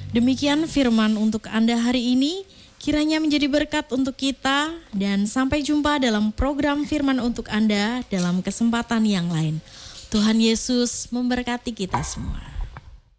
Demikian firman untuk Anda hari ini, kiranya menjadi berkat untuk kita dan sampai jumpa dalam program firman untuk Anda dalam kesempatan yang lain. Tuhan Yesus memberkati kita semua.